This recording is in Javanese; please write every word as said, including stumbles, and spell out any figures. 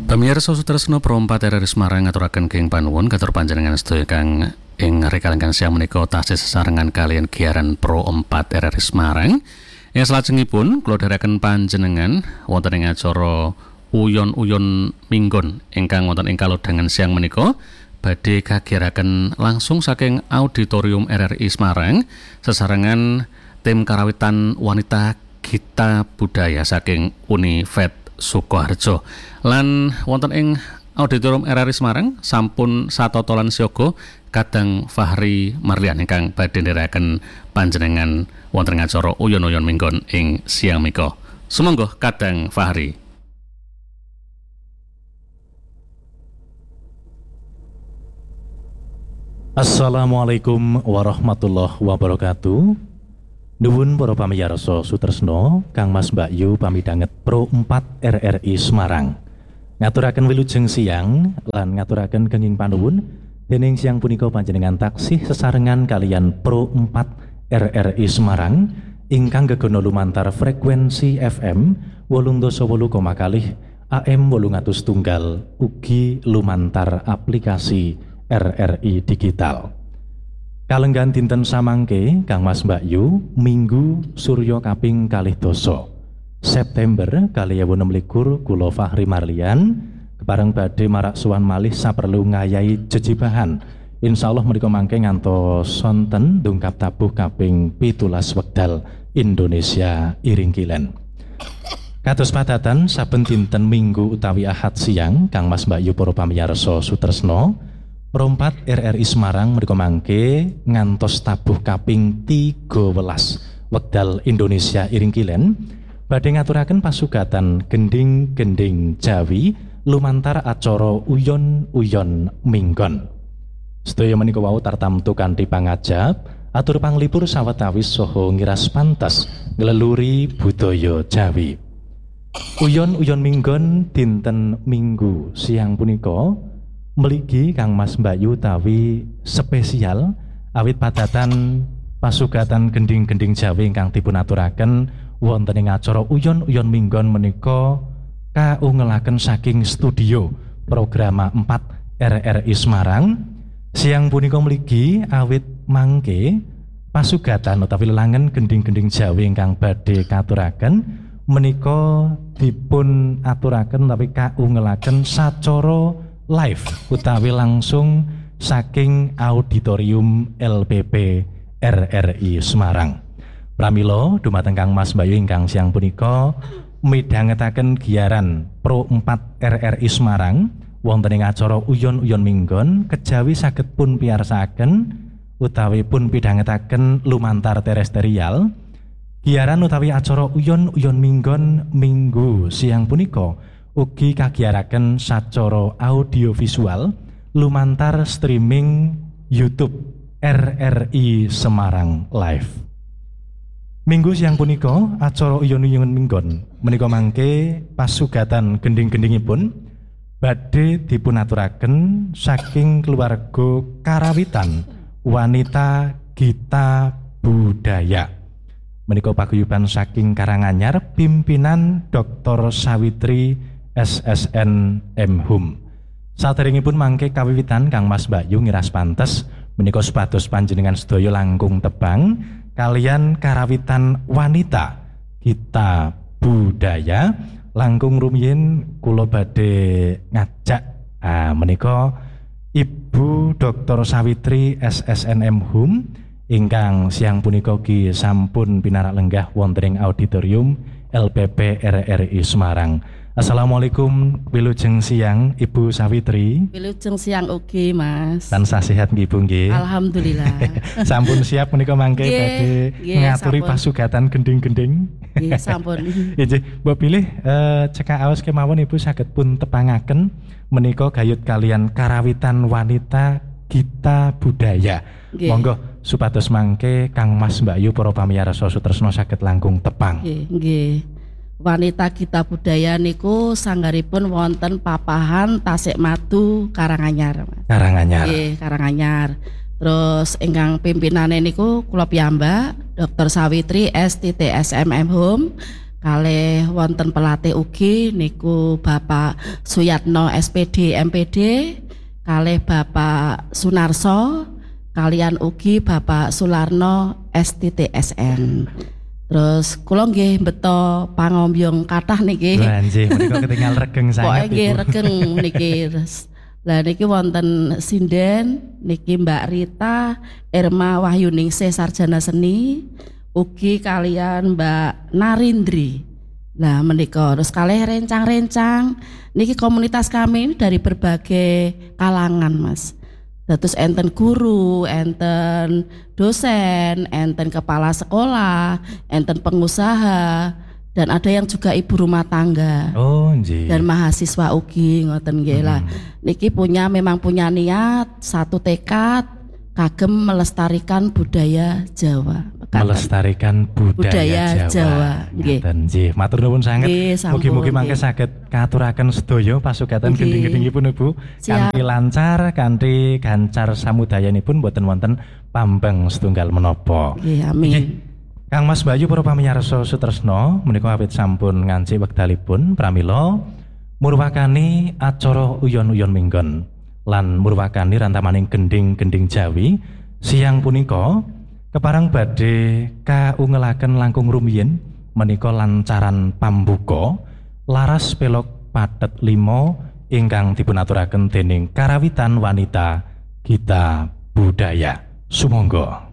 Pamirsa Sutresno Perompat R R I Semarang ngaturaken kenging panuwun katur panjenengan sedaya kang ing rekalangan siang menika tasih sesarengan kalian giaran Pro empat R R I Semarang. Ing salajengipun kula dherekaken panjenengan wonten ing acara uyon-uyon minggon ingkang wonten ing kalodhangan siang menika badhe kagiyaraken langsung saking auditorium R R I Semarang sesarengan tim karawitan wanita Gita Budaya saking Univet Sukoharjo. Lan wonten ing auditorium R R I Semarang sampun satotolan siaga Kadang Fahri Marlian ingkang badhe nderekaken panjenengan wonten ing acara uyon-uyon minggon ing siang menika. Sumangga Kadang Fahri. Assalamualaikum warahmatullahi wabarakatuh. Nuwun para pamirsa Sutresno, Kang Mas Mbak Yu pamidanget Pro empat R R I Semarang. Ngaturaken wilujeng siang lan ngaturaken kenging panuwun dening siang punika panjenengan taksih sesarengan kalian Pro empat R R I Semarang ingkang gegono lumantar frekuensi F M wolung dasa wolu koma kalih A M wolung atus tunggal ugi lumantar aplikasi R R I Digital. Kalenggan dinten samangke Kang Mas Mbak Yu Minggu Surya kaping kalih dasa September kalih ewu enem likur kula Fahri Marlian kepareng badhe marak suwan malih saperlu ngayahi jejibahan. Insyaallah menika mangke ngantos sonten dungkap tabuh kaping pitulas wekdal Indonesia iring kilen. Kados padatan saben dinten Minggu utawi Ahad siang Kang Mas Mbak Yu para pamirsa Sutresno Perompat R R I Semarang menika mangke ngantos tabuh kaping tiga welas wekdal Indonesia iring kilen badhe ngaturaken pasugatan gending-gending Jawi lumantar acara uyon-uyon minggon. Sedaya menika wau tartamtu kanthi pangajab atur panglipur sawetawis saha ngiras pantes ngleluri budaya Jawi. Uyon-uyon minggon dinten Minggu siang punika mligi Kang Mas Mbak Yu tawi spesial awit padatan pasugatan gending-gending Jawi ingkang dipunaturaken wonten ing acara uyon-uyon minggon menika kaungelaken saking studio Programa empat R R I Semarang. Siang punika mligi awit mangke pasugatan utawi lelangen gending-gending Jawi ingkang badhe katuraken menika dipun aturaken utawi kaungelaken sacara live utawi langsung saking auditorium L P P R R I Semarang. Pramila dumateng Kang Mas Mbak Yu ingkang siang punika midhangetaken giaran Pro empat R R I Semarang wonten ing acara uyon-uyon minggon kejawi saged pun piyarsakaken utawi pun pidhangetaken lumantar terestrial giaran utawi acara uyon-uyon minggon Minggu siang punika ugi kagiaraken sacara audiovisual lumantar streaming YouTube R R I Semarang Live. Minggu siang punika acara uyon-uyon minggon menika mangke pasugatan gending-gendingipun badhe dipunaturaken saking keluarga karawitan wanita Gita Budaya. Menika paguyuban saking Karanganyar pimpinan Doktor Sawitri S S N M Hum. Saderengipun mangke kawiwitan Kang Mas Mbak Yu ngiras pantes menika supados panjenengan sedaya langkung tebang kalian karawitan wanita Gita Budaya langkung rumiyin kula badhe ngajak ah menika Ibu Doktor Sawitri S S N M Hum ingkang siang punika ugi sampun pinarak lenggah wonten ing auditorium L P P R R I Semarang. Assalamualaikum, wilujeng siang Ibu Sawitri. Wilujeng siang ugi Mas. Tansah sehat nggih Bu nggih. Alhamdulillah. Sampun siap menika mangke badhe ngaturi pasugatan gending-gending. Nggih sampun. Nggih, mbok pilih eh, cekak aos kemawon Ibu saged pun tepangaken menika gayut kalian karawitan wanita Gita Budaya. Nggih. Monggo supados mangke Kang Mas Mbak Yu para pamirsa Sutresno saged langkung tepang. Nggih, nggih. Wanita Gita Budaya niku sanggaripun wonten Papahan Tasikmadu Karanganyar. Karanganyar. Nggih, Karanganyar. Terus ingkang pimpinane niku kula piyambak Doktor Sawitri S T T S M M Hum kalih wonten pelatih ugi niku Bapak Suyatno S P D M P D, kalih Bapak Sunarso, kalian ugi Bapak Sularno S T T S N. Terus kula nggih beto pangombyong kathah niki. Lha nggih menika ketinggal regeng sanget. Pokoke nggih regeng niki. Lah niki wonten sinden niki Mbak Rita Irma Wahyuningsih sarjana seni, ugi kalian Mbak Narindri. Lah menika terus kalih rencang-rencang niki komunitas kami dari berbagai kalangan Mas. Terus enten guru, enten dosen, enten kepala sekolah, enten pengusaha, dan ada yang juga ibu rumah tangga. Oh, nggih. Dan mahasiswa ugi ngoten nggih lah. Niki punya memang punya niat, satu tekad kagem melestarikan budaya Jawa. Melestarikan budaya, budaya Jawa. Jawa. Nggih. Nggih, matur nuwun sanget. Mugi-mugi mangke saged katuraken sedaya pasugatan gending-gendingipun Ibu kanthi lancar, kanthi gancar samudayanipun boten wonten pambang setunggal menapa. Nggih, amin. Kang Mas Bayu para pamirsa sutresna, menika awit sampun ngancik wekdalipun pramila murwakani acara uyon-uyon minggon lan murwakani rantamaning gending-gending Jawi siang punika keparang badhe kaungelaken langkung rumiyin menika lancaran pambuka laras pelok padet lima ingkang dipunaturaken dening Karawitan Wanita Gita Budaya. Sumangga.